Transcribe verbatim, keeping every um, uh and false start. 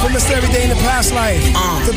missed everything in the past life. Uh. To